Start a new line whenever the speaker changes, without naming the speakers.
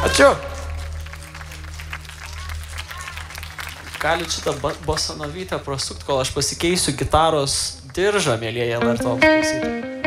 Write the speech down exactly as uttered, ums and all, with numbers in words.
Ačiū. Galit šitą bosanovytę prasukt, kol aš pasikeisiu gitaros diržą, mėlieji L R T klausytojai.